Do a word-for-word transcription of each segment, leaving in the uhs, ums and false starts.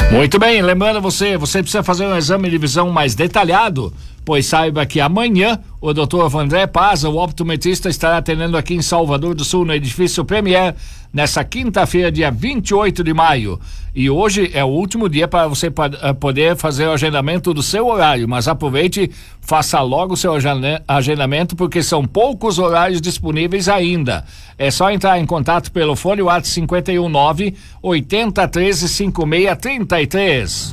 Muito bem, lembrando você, você precisa fazer um exame de visão mais detalhado, pois saiba que amanhã o doutor Vandré Paz, o optometrista, estará atendendo aqui em Salvador do Sul, no edifício Premier, nessa quinta-feira, dia vinte e oito de maio. E hoje é o último dia para você poder fazer o agendamento do seu horário, mas aproveite, faça logo o seu agendamento, porque são poucos horários disponíveis ainda. É só entrar em contato pelo fone WhatsApp cinquenta e um nove, oitenta, treze, cinquenta e seis, trinta e três.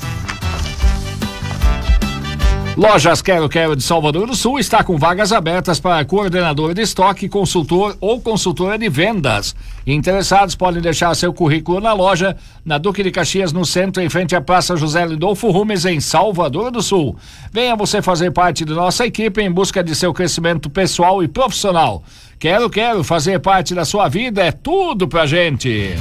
Lojas Quero Quero de Salvador do Sul está com vagas abertas para coordenador de estoque, consultor ou consultora de vendas. Interessados podem deixar seu currículo na loja, na Duque de Caxias, no centro, em frente à Praça José Lindolfo Rumes, em Salvador do Sul. Venha você fazer parte da nossa equipe em busca de seu crescimento pessoal e profissional. Quero Quero fazer parte da sua vida, é tudo pra gente.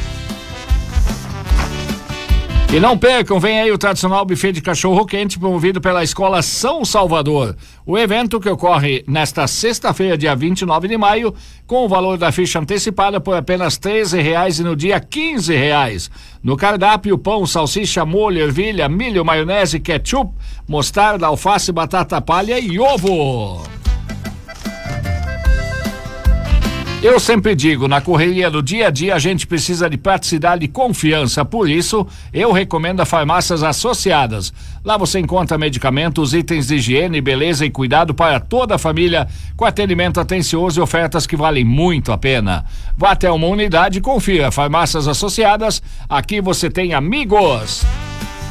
E não percam, vem aí o tradicional buffet de cachorro-quente promovido pela Escola São Salvador. O evento que ocorre nesta sexta-feira, dia vinte e nove de maio, com o valor da ficha antecipada por apenas treze reais e no dia quinze reais. No cardápio, pão, salsicha, molho, ervilha, milho, maionese, ketchup, mostarda, alface, batata palha e ovo. Eu sempre digo, na correria do dia a dia a gente precisa de praticidade e confiança, por isso eu recomendo a Farmácias Associadas. Lá você encontra medicamentos, itens de higiene, beleza e cuidado para toda a família, com atendimento atencioso e ofertas que valem muito a pena. Vá até uma unidade e confira. Farmácias Associadas, aqui você tem amigos.